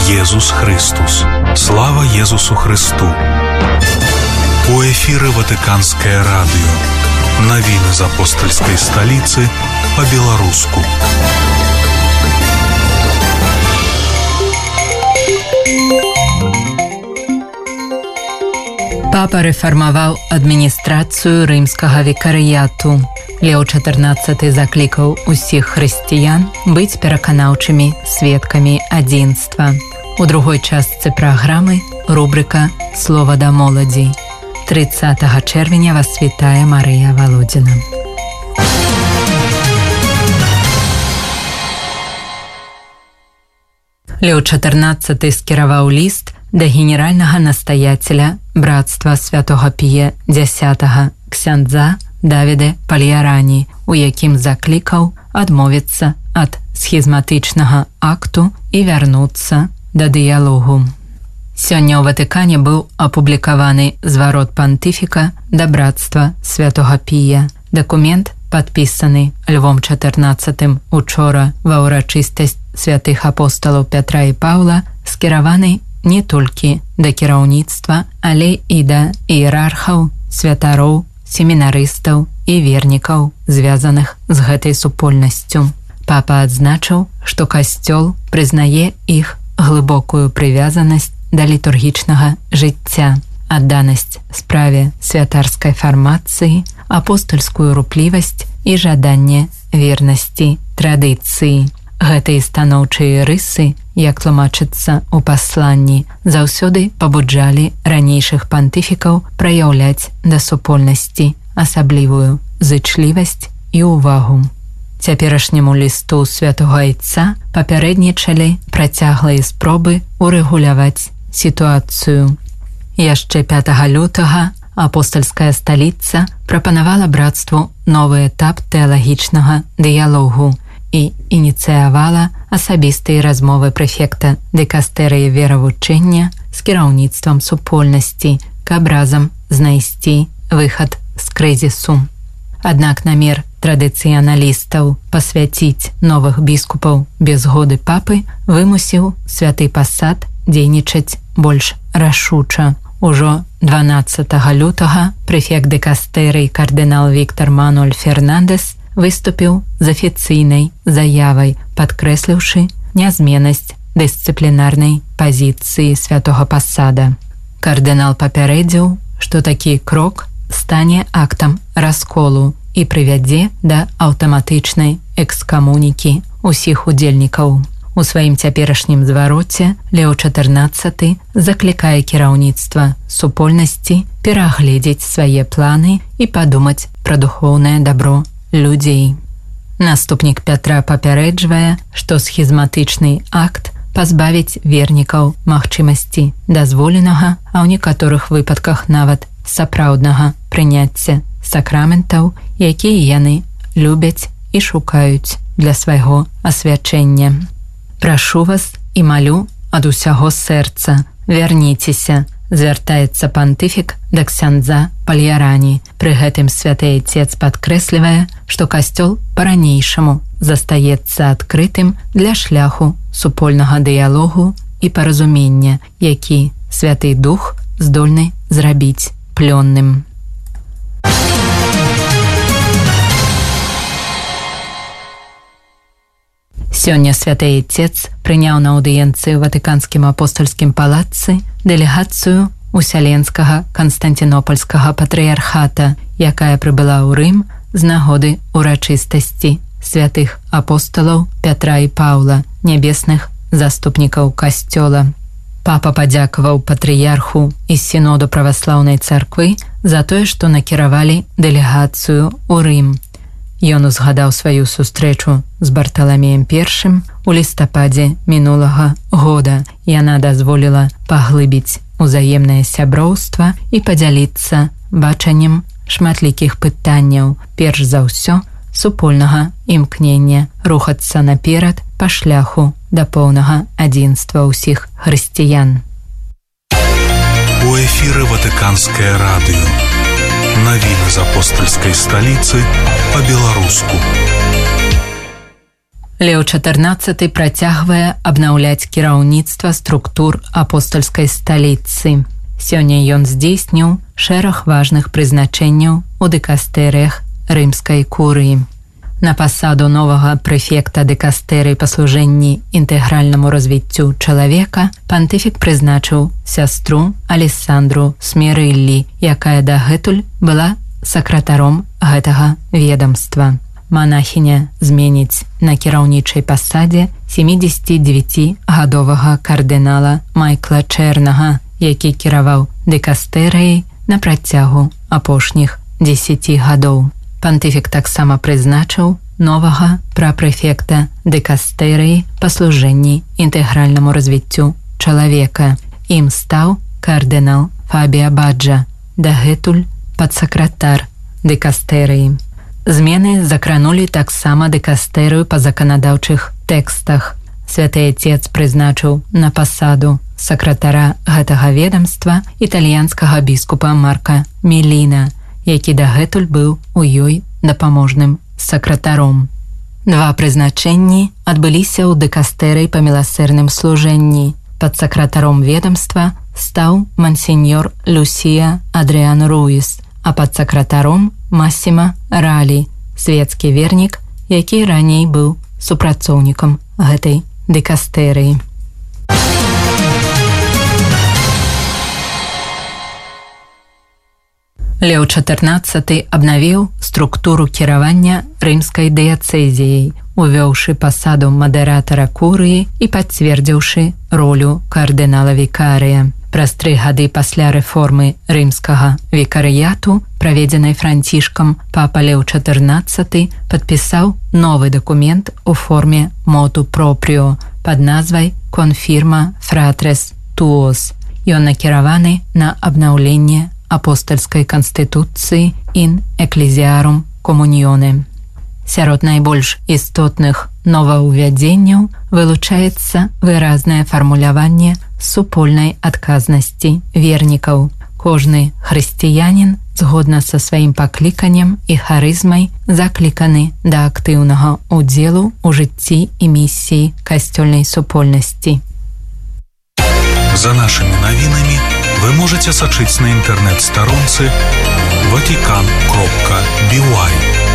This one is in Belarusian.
Езус Христус. Слава Езусу Христу. У эфіры Ватыканскае радыё. Навіны з апостальскай сталіцы па-беларуску. Папа рэфармаваў адміністрацыю рымскага викарыяту. Лео XIV заклікаў усіх хрысціян быць пераканаўчымі сведкамі адзінства. У другой частцы праграмы рубрика «Слова да моладзі». 30 чэрвеня вас вітае Марыя Володина. Лео XIV скіраваў ліст да генеральнага настаяцеля братства святога Пія X ксяндза Давіда Пальярані, у якім заклікаў адмовіцца ад схізматычнага акту і вярнуцца да дыялогу. Сёння ў Ватыкане быў апублікаваны зварот пантыфіка да братства святога Пія. Дакумент, падпісаны Львом XIV учора ва ўрачыстасць святых апосталаў Пятра і Паўла, скіраваны не толькі да кіраўніцтва, але і да іерархаў, святароў, семінарыстаў і вернікаў, звязаных з гэтай супольнасцю. Папа адзначыў, што касцёл прызнае іх глыбокую прывязанасць да літургічнага жыцця, адданасць справе святарскай фармацыі, апостальскую руплівасць і жаданне вернасці традыцыі. Гэтыя станоўчыя рысы, як тлумачыцца ў пасланні, заўсёды пабуджалі ранейшых пантыфікаў праяўляць да супольнасці асаблівую зычлівасць і ўвагу. Цяперашняму лісту святога Айца папярэднічалі працяглыя спробы урэгуляваць сітуацыю. Яшчэ 5 лютага апостальская сталіца прапанавала братству новы этап тэалагічнага дыялогу і ініцыявала асабістыя размовы прэфекта дыкастэрыі веравучэння з кіраўніцтвам супольнасці, каб разам знайсці выхад з крызісу. Аднак намер традыцыяналістаў пасвяціць новых біскупаў без згоды папы вымусіў святы пасад дзейнічаць больш рашуча. Ужо 12 лютага прэфект дыкастэрыі кардынал Віктор Мануэль Фернандес выступіў з афіцыйнай заявай, падкрэсліўшы нязменнасць дысцыплінарнай пазіцыі святога пасада. Кардынал папярэдзіў, што такі крок стане актам расколу і прывядзе да аўтаматычнай экскамунікі ўсіх удзельнікаў. У сваім цяперашнім звароце Лео XIV заклікае кіраўніцтва супольнасці перагледзець свае планы і падумаць пра духоўнае дабро людзей. Наступнік Пятра папярэджвае, што схізматычны акт пазбавіць вернікаў магчымасці дазволенага, а ў некаторых выпадках нават сапраўднага прыняцця сакраментаў, якія яны любяць і шукаюць для свайго асвячэння. Прашу вас і малю ад усяго сэрца, вярніцеся, звяртаецца пантыфік да ксяндза Пальярані. Пры гэтым святы Айцец падкрэслівае, што касцёл па-ранейшаму застаецца адкрытым для шляху супольнага дыялогу і паразумення, які Святы Дух здольны зрабіць плённым. Сёння святы Айцец прыняў на аўдыенцыі ў Ватыканскім апостальскім палацы дэлегацыю Усяленскага Канстантинопольскага патрыярхата, якая прыбыла ў Рым з нагоды урачыстасці святых апосталаў Пятра і Паўла, нябесных заступнікаў касцёла. Папа падзякаваў патрыярху і сіноду праваслаўнай царквы за тое, што накіравалі дэлегацыю ў Рым. Ён узгадаў сваю сустрэчу з Барталамеем I у лістападзе мінулага года. Яна дазволіла паглыбіць узаемнае сяброўства і падзяліцца бачаннем шматлікіх пытанняў, перш за ўсё супольнага імкнення рухацца наперад па шляху да поўнага адзінства ўсіх хрысціян. У эфіры Ватыканскае радыё. Навіны з апостальскай сталіцы па-беларуску. Лео XIV працягвае абнаўляць кіраўніцтва структур апостальскай сталіцы. Сёння ён здзейсніў шэраг важных прызначэнняў у дыкастэрыях рымскай курыі. На пасаду новага прэфекта дыкастэрыі па служэнні інтэгральнаму развіццю чалавека пантыфік прызначыў сястру Алессандру Смірыллі, якая дагэтуль была сакратаром гэтага ведамства. Манахіня зменіць на кіраўнічай пасадзе 79-гадовага кардынала Майкла Чэрнага, які кіраваў дыкастэрыяй на працягу апошніх 10 гадоў. Пантыфік таксама прызначыў новага прапрэфекта дыкастэрыі па служэнні інтэгральнаму развіццю чалавека. Ім стаў кардынал Фабіа Баджа, дагэтуль падсакратар дыкастэрыі. Змены закранулі таксама дыкастэрыю па заканадаўчых тэкстах. Святы Отец прызначыў на пасаду сакратара гэтага ведамства італьянскага біскупа Марка Меліна, які дагэтуль быў у ёй дапаможным сакратаром. Два прызначэнні адбыліся ў дыкастэрыі па міласэрным служэнні. Падсакратаром ведамства стаў мансеньор Люсія Адрыан Руіс, а падсакратаром Масіма Ралі, свецкі вернік, які раней быў супрацоўнікам гэтай дыкастэрыі. Лео XIV абнавіў структуру кіравання рымскай дыяцэзіяй, увёўшы пасаду мадэратара курыі і пацвердзіўшы ролю кардынала-вікарыя. Праз 3 гады пасля рэформы рымскага вікарыяту, праведзенай Францішкам, папа Лео XIV падпісаў новы дакумент у форме моту пропріо пад назвай «Confirma fratres tuos». Ён накіраваны на абнаўленне апостальскай канстытуцыі «In ecclesiarum communione». Сярод найбольш істотных новаўвядзенняў вылучаецца выразнае фармуляванне супольнай адказнасці вернікаў. Кожны хрысціянін, згодна са сваім пакліканнем і харызмай, закліканы да актыўнага ўдзелу ў жыцці і місіі касцёльнай супольнасці. За нашими новинами вы можете сочинить на интернет-сторонце vatican.by.